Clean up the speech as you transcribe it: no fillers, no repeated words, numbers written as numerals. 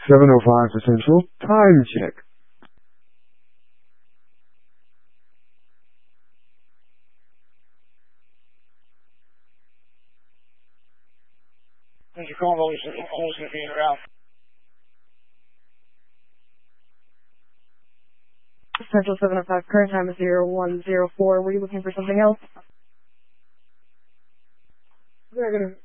7:05 for Central. Time check. Mr. Cornwall is also being around. Central 7:05, current time is 01:04. Were you looking for something else? We're gonna